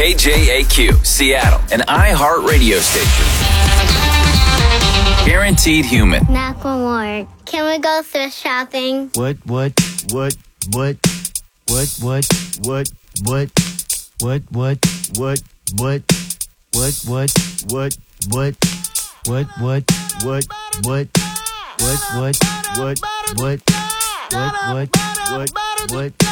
KJAQ, Seattle, an iHeart radio station. Guaranteed human. Macklemore, can we go thrift shopping? What? What?